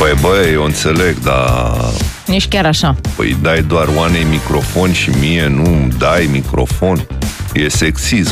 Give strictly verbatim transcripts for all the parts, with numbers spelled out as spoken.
Păi băi, eu înțeleg, dar... Nici chiar așa. Păi dai doar Oanei microfon și mie nu dai microfon. E sexism.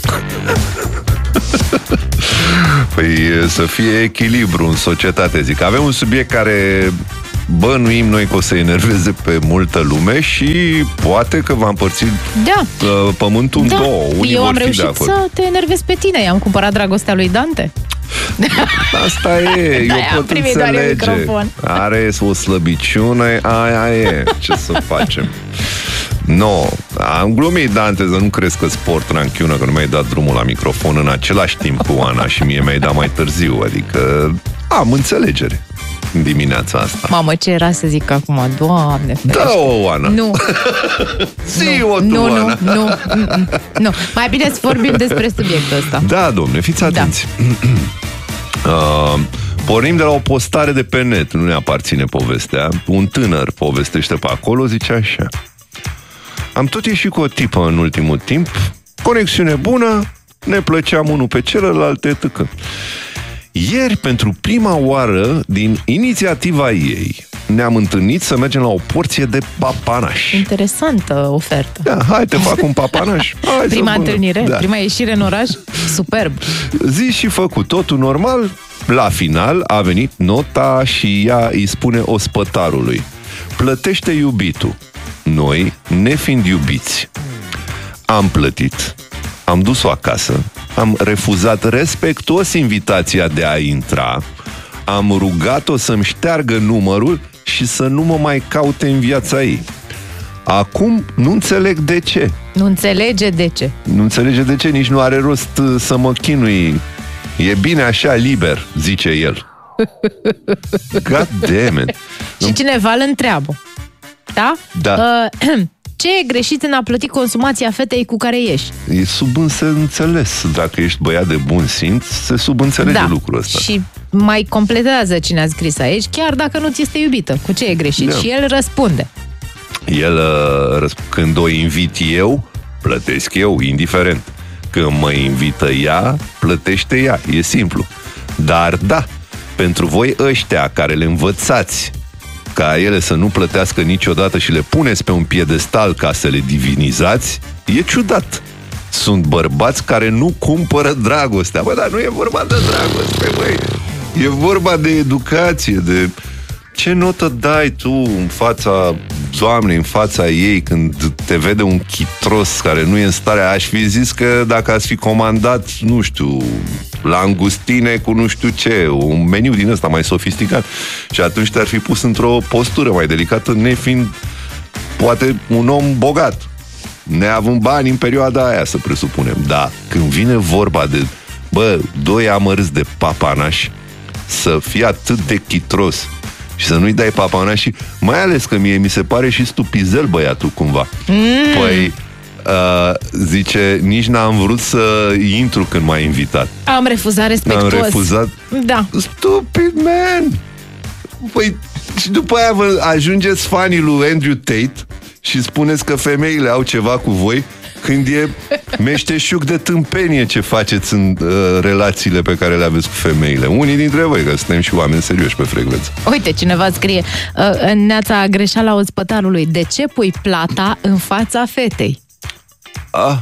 Păi să fie echilibru în societate, zic. Avem un subiect care bănuim noi că o să enerveze pe multă lume și poate că va împărți da. pământul în da. două. Unii eu vor am fi reușit să te enervez pe tine. I-am cumpărat dragostea lui Dante. Asta e, da, eu pot înțelege. Are o slăbiciune, aia e. Ce să facem? No, am glumit, Dante, să nu crezi că sport ranchiună, că nu mi-ai dat drumul la microfon în același timp cu Ana și mie mi-ai dat mai târziu, adică am înțelegere în dimineața asta. Mamă, ce era să zic acum? Doamne ferește. Da-o, Ana. Nu. Zi-o tu, nu, Ana. Nu, nu, nu, nu. Mai bine să vorbim despre subiectul ăsta. Da, domne, fiți atenți. Da. uh, pornim de la o postare de pe net, nu ne aparține povestea. Un tânăr povestește pe acolo, zice așa: am tot ieșit cu o tipă în ultimul timp, conexiune bună, ne plăceam unul pe celălalt, etăcă. Ieri, pentru prima oară, din inițiativa ei, ne-am întâlnit să mergem la o porție de papanaș. Interesantă ofertă. Da, hai, te fac un papanaș. Hai, prima întâlnire, da. Prima ieșire în oraș, superb. Zi și făcut totul normal. La final a venit nota și ea îi spune ospătarului: plătește iubitul. Noi, nefiind iubiți, am plătit, am dus-o acasă, am refuzat respectuos invitația de a intra, am rugat-o să-mi șteargă numărul și să nu mă mai caute în viața ei. Acum nu înțeleg de ce. Nu înțelege de ce. Nu înțelege de ce, nici nu are rost să mă chinui. E bine așa, liber, zice el. God damn it. Și cineva îl întreabă. Da? Da. Uh, ce e greșit în a plăti consumația fetei cu care ieși? E subînțeles. Dacă ești băiat de bun simț, se subînțelege da. lucrul ăsta. Și mai completează cine a scris aici, chiar dacă nu ți este iubită. Cu ce e greșit? Da. Și el răspunde. El, când o invit eu, plătesc eu, indiferent. Când mă invită ea, plătește ea. E simplu. Dar da, pentru voi ăștia care le învățați ca ele să nu plătească niciodată și le puneți pe un piedestal ca să le divinizați, e ciudat. Sunt bărbați care nu cumpără dragostea. Bă, dar nu e vorba de dragoste, băi. E vorba de educație, de... Ce notă dai tu în fața doamnei, în fața ei, când te vede un chitros care nu e în stare? Aș fi zis că dacă ați fi comandat, nu știu, langustine cu nu știu ce, un meniu din ăsta mai sofisticat, și atunci te-ar fi pus într-o postură mai delicată, nefiind poate un om bogat, neavând bani în perioada aia, să presupunem. Da, când vine vorba de, bă, doi amărâți de papanași, să fie atât de chitros și să nu-i dai papanaș, și mai ales că mie mi se pare și stupizel băiatul cumva. Mm. Păi, uh, zice, nici n-am vrut să intru când m-a invitat. Am refuzat respectuos. Am refuzat? Da. Stupid, man! Păi, și după aia vă ajungeți fanii lui Andrew Tate și spuneți că femeile au ceva cu voi, când e meșteșug de tâmpenie ce faceți în uh, relațiile pe care le aveți cu femeile. Unii dintre voi, că suntem și oameni serioși pe frecvență. Uite, cineva scrie uh, Neața, greșeala ospătarului: de ce pui plata în fața fetei? Ah,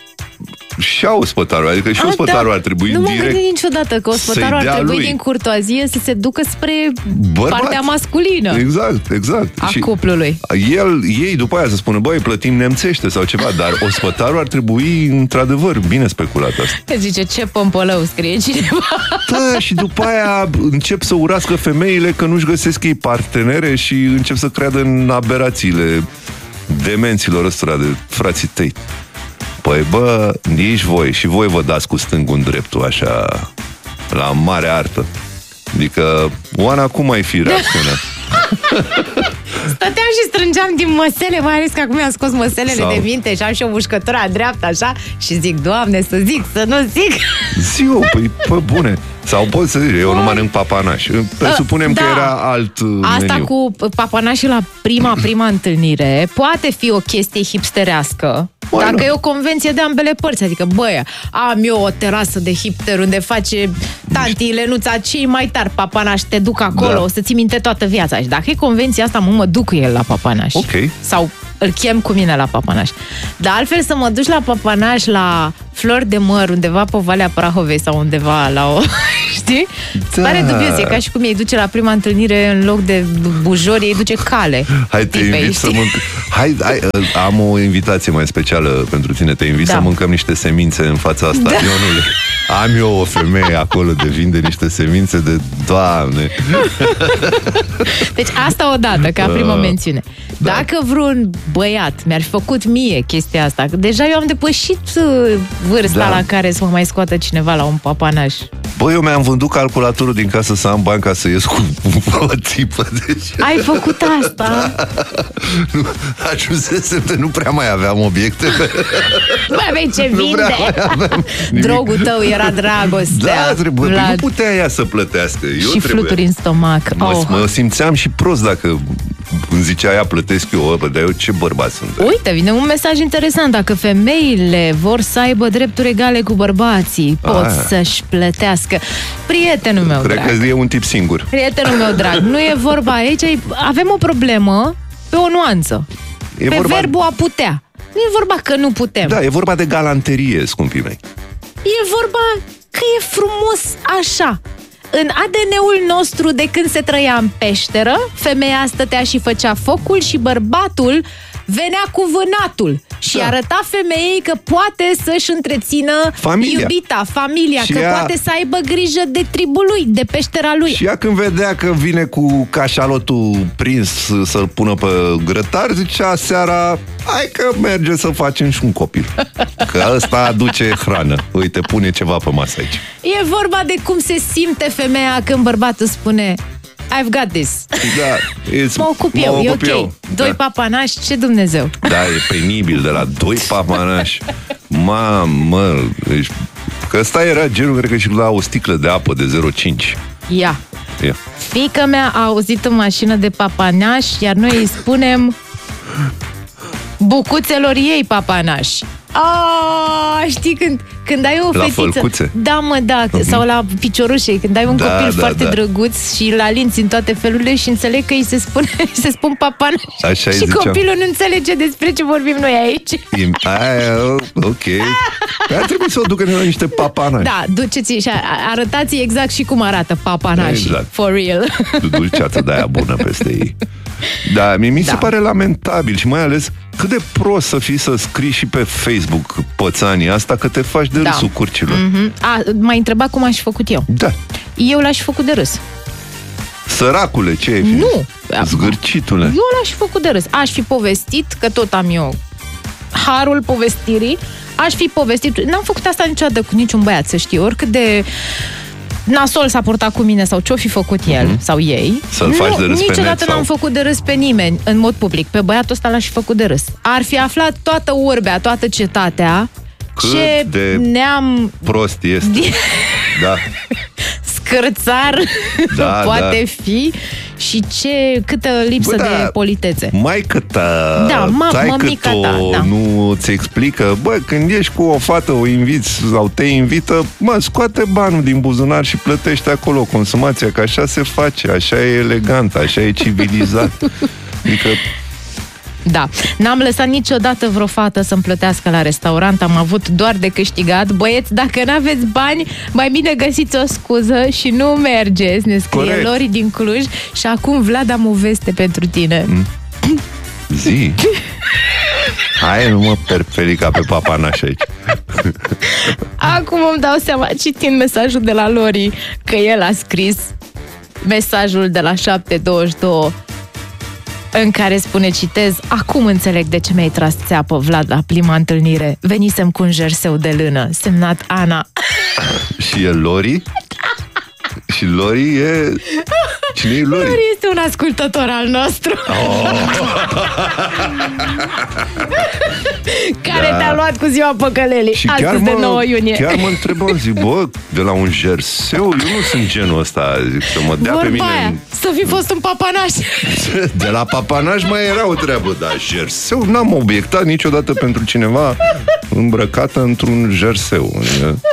și ospătarul, adică și ospătarul da. ar trebui nu direct. Nu mă gândit niciodată că ospătarul ar trebui lui. din curtoazie să se ducă spre Bărbat. partea masculină. Exact, exact. A și cuplului. El, ei după aia să spună, băi, plătim nemțește sau ceva, dar ospătarul ar trebui, într-adevăr, bine speculat asta. Zice, ce pompolău, scrie cineva. Da, și după aia încep să urască femeile că nu-și găsesc ei partenere și încep să creadă în aberațiile demenților ăstora de frații tăi. Păi bă, nici voi, și voi vă dați cu stângul în dreptul așa, la mare artă. Adică, Oana, cum ai fi reacționat? Stăteam și strângeam din măsele, mai ales că acum mi-am scos măselele Sau... de vinte și am și o mușcătură dreaptă așa și zic, Doamne, să zic, să nu zic. Zi-o, păi, pă, bune, Sau poți să zici, eu nu mănânc papanaș. Presupunem da. că era alt Asta meniu. cu papanașul la prima, prima întâlnire poate fi o chestie hipsterească. Bă, dacă nu. e o convenție de ambele părți. Adică, băie, am eu o terasă de hipster unde face tanti Lenuța cei mai tari papanaș, te duc acolo, Da. o să ții minte toată viața. Și dacă e convenția asta, mă, mă duc cu el la papanaș. Ok. Sau îl chem cu mine la papanaș. Dar altfel să mă duci la papanaș la Flori de Măr, undeva pe Valea Prahovei sau undeva la o... Știi? Da. Pare dubios, e ca și cum ei duce la prima întâlnire în loc de bujori, ei duce cale. Hai, te tipei, invit să știi? mânc... Hai, hai, am o invitație mai specială pentru tine. Te invit Da. să mâncăm niște semințe în fața stadionului. Da. Am eu o femeie acolo de vinde niște semințe de... Doamne! Deci asta odată, ca primă mențiune. Da. Dacă vreun băiat mi-ar fi făcut mie chestia asta, că deja eu am depășit uh, vârsta Da. la care să mă mai scoată cineva la un papanaș. Băi, eu mi-am vândut calculatorul din casă să am bani ca să ies cu o țipă. Deci... Ai făcut asta? Nu, ajunsesem de nu prea mai aveam obiecte. Nu mai aveai ce Nu prea vinde. mai aveam nimic. Drogul tău era dragostea. Da, trebuie. Vlad. Nu putea ea să plătească. Eu Și trebuie. fluturi în stomac. Mă, Oh. mă simțeam și prost dacă îmi zicea ea plătesc eu, bă, dar eu ce bărbat sunt. Uite, vine un mesaj interesant. Dacă femeile vor să aibă drepturi egale cu bărbații, pot Aia. să-și plătească. Prietenul meu Cred drag. că e un tip singur. Prietenul meu drag. Nu e vorba aici. Avem o problemă pe o nuanță. E pe vorba... verbul a putea. Nu e vorba că nu putem. Da, e vorba de galanterie, scumpii mei. E vorba că e frumos așa. În A D N-ul nostru, de când se trăia în peșteră, femeia stătea și făcea focul și bărbatul venea cu vânatul și Da. arăta femeii că poate să-și întrețină Familia. iubita, familia, Și că ea- poate să aibă grijă de tribul lui, de peștera lui. Și ea când vedea că vine cu cașalotul prins să-l pună pe grătar, zicea seara, hai că merge să facem și un copil. Că ăsta aduce hrană. Uite, pune ceva pe masă aici. E vorba de cum se simte femeia când bărbatul spune I've got this. Da, it's- Mă ocup eu, mă e ocup ok. eu. Doi Da. papanași, ce Dumnezeu. Da, e penibil de la doi papanași. Mamă, deci, că ăsta era genul, cred că și la o sticlă de apă de zero virgulă cinci. Ia. Ia. Fiica mea a auzit în mașină de papanaș, iar noi îi spunem bucuțelor ei papanași. A, știi când, când ai o La fetiță... fălcuțe? Da, mă, da, sau la piciorușei, când ai un Da, copil da, foarte da. drăguț și îl alinți în toate felurile și înțeleg că îi se spune, îi se spun papanași. Așa îi și ziceam. copilul nu înțelege despre ce vorbim noi aici. Aia, ok. Ar trebui să o ducă la niște papanași. Da, duceți și arătați exact și cum arată papanașii. Exact. For real. Dulceață de aia bună peste ei. Da, mie mi se Da. pare lamentabil și mai ales cât de prost să fii să scrii și pe Facebook pățanii asta că te faci de Da. râsul curcilor. Mhm. A, m-ai întrebat cum aș fi făcut eu. Da. Eu l-aș fi făcut de râs. Săracule, ce ai fi? Nu. Zgârcitule. Eu l-aș fi făcut de râs. Aș fi povestit, că tot am eu harul povestirii, aș fi povestit. N-am făcut asta niciodată cu niciun băiat, să știi, oricât de nasol s-a purtat cu mine sau ce-o fi făcut el mm-hmm. sau ei. Să-l faci de râs pe Niciodată net sau- n-am făcut de râs pe nimeni în mod public. Pe băiatul ăsta l-aș fi făcut de râs. Ar fi aflat toată urbea, toată cetatea Cât ce de neam prost este. Da. scârțar Da, poate da. fi și ce câtă lipsă Bă, da, de politețe. Maică ta, Da, ma- taică mămica to, ta, da. nu ți explică, bă, când ești cu o fată, o inviți sau te invită, mă, scoate banul din buzunar și plătește acolo consumația, că așa se face, așa e elegant, așa e civilizat. Adică, Da, n-am lăsat niciodată vreo fată să-mi plătească la restaurant, am avut doar de câștigat. Băieți, dacă n-aveți bani, mai bine găsiți o scuză și nu mergeți, ne scrie Corect. Lori din Cluj. Și acum, Vlad, am o veste pentru tine. Mm. zi. Hai, nu mă perpelica pe papanaș aici. Acum îmi dau seama, citind mesajul de la Lori, că el a scris mesajul de la șapte douăzeci și doi în care spune, citez, acum înțeleg de ce mi-ai tras țeapă, Vlad, la prima întâlnire. Venisem cu un jerseu de lână, semnat Ana. Și e Lori? Și Lori e... Cine e Lori? Lori este un ascultător al nostru. Oh. Care da. te-a luat cu ziua păcălelii. Și astăzi de nouă iunie. Chiar mă întrebam, zic, bă, de la un jerseu, eu nu sunt genul ăsta, zic, să mă dea Vorba pe mine. Aia, să fi fost un papanaș. De la papanaș mai era o treabă, dar jerseu n-am obiectat niciodată pentru cineva îmbrăcată într-un jerseu.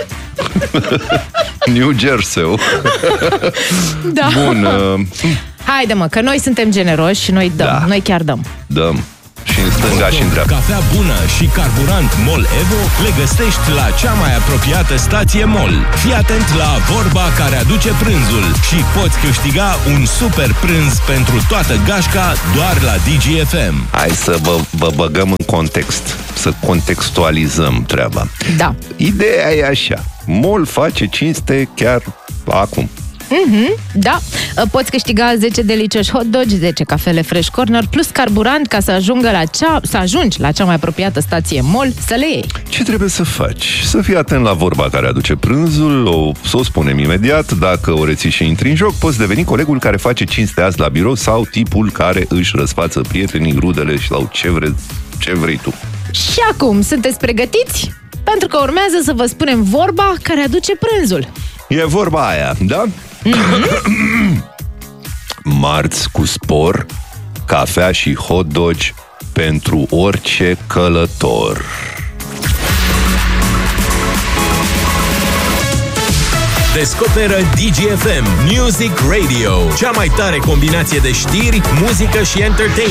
New Jersey. Da. Bun. Uh... Haide mă, că noi suntem generoși și noi dăm. Da. Noi chiar dăm. Dăm. Și în stânga și în dreapta. Cafea bună și carburant MOL Evo le găsești la cea mai apropiată stație MOL. Fii atent la vorba care aduce prânzul și poți câștiga un super prânz pentru toată gașca doar la Digi F M. Hai să vă, vă băgăm în context, să contextualizăm treaba. Da. Ideea e așa. MOL face cinste chiar acum. Mm-hmm, da, poți câștiga zece delicioși hot dogi, zece cafele Fresh Corner plus carburant ca să ajungă la cea, să ajungi la cea mai apropiată stație MOL să le iei. Ce trebuie să faci? Să fii atent la vorba care aduce prânzul, o, să o spunem imediat. Dacă o reții și intri în joc, poți deveni colegul care face cinste azi la birou sau tipul care își răsfață prietenii, rudele sau ce vrei, ce vrei tu. Și acum, sunteți pregătiți? Pentru că urmează să vă spunem vorba care aduce prânzul. E vorba aia, da? Mm-hmm. Marți cu spor, cafea și hot dogi pentru orice călător. Descoperă Digi F M Music Radio, cea mai tare combinație de știri, muzică și entertainment.